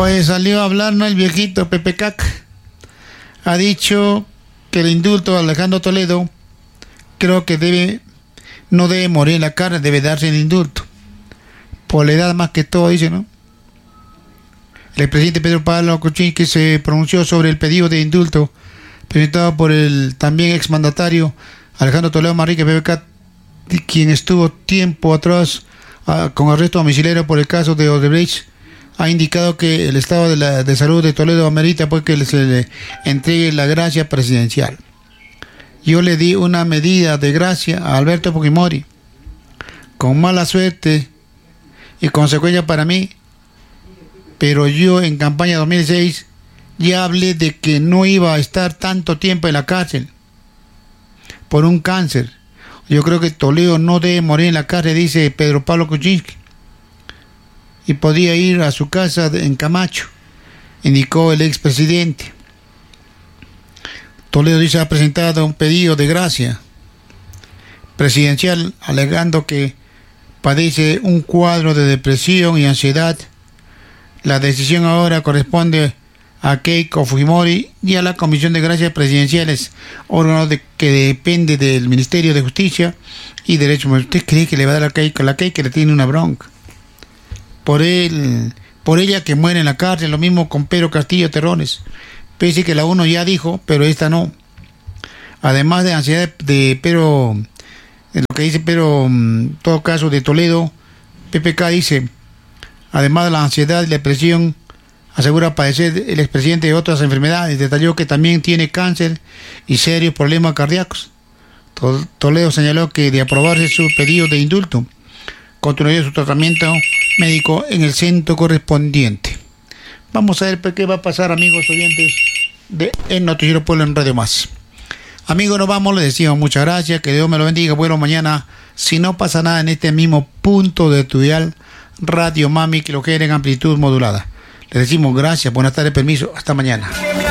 Pues salió a hablar, ¿no? El viejito Pepe Cac. Ha dicho que el indulto a Alejandro Toledo creo que no debe morir en la cárcel, debe darse el indulto. Por la edad más que todo, dice, ¿no? El expresidente Pedro Pablo Kuczynski se pronunció sobre el pedido de indulto presentado por el también exmandatario Alejandro Toledo Manrique, Pepe Cac, quien estuvo tiempo atrás con arresto domiciliario por el caso de Odebrecht. Ha indicado que el estado de salud de Toledo amerita pues que se le entregue la gracia presidencial. Yo le di una medida de gracia a Alberto Fujimori con mala suerte y consecuencia para mí, pero yo en campaña 2006 ya hablé de que no iba a estar tanto tiempo en la cárcel por un cáncer. Yo creo que Toledo no debe morir en la cárcel, dice Pedro Pablo Kuczynski, y podía ir a su casa en Camacho, indicó el expresidente. Toledo dice ha presentado un pedido de gracia presidencial alegando que padece un cuadro de depresión y ansiedad. La decisión ahora corresponde a Keiko Fujimori y a la Comisión de Gracias Presidenciales, órgano que depende del Ministerio de Justicia y Derechos Humanos. ¿Usted cree que le va a dar a Keiko? La Keiko le tiene una bronca por ella que muere en la cárcel, lo mismo con Pedro Castillo Terrones, pese que la uno ya dijo, pero esta no. Además de ansiedad de Pedro, en lo que dice Pedro, en todo caso de Toledo, PPK dice, además de la ansiedad y la depresión, asegura padecer el expresidente de otras enfermedades. Detalló que también tiene cáncer y serios problemas cardíacos. Toledo señaló que de aprobarse su pedido de indulto, continuaría su tratamiento médico en el centro correspondiente. Vamos a ver qué va a pasar, amigos oyentes de El Noticiero Pueblo en Radio Más. Amigos, nos vamos, les decimos muchas gracias, que Dios me lo bendiga. Bueno, mañana, si no pasa nada en este mismo punto de tu dial, Radio Mami, que lo quieren en amplitud modulada. Les decimos gracias, buenas tardes, permiso, hasta mañana.